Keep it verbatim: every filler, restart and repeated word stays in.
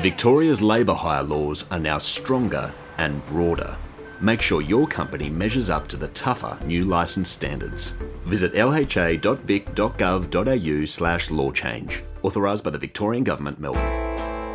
Victoria's labour hire laws are now stronger and broader. Make sure your company measures up to the tougher new licence standards. Visit l h a dot vic dot gov dot a u slash law change. Authorised by the Victorian Government, Melbourne.